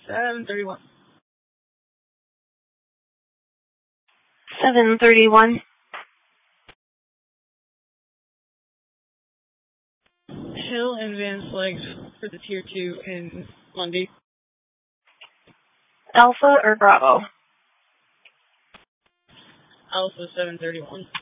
731. 731. Hill and Van Flags for the Tier 2 in Lundy. Alpha or Bravo? Alpha 731.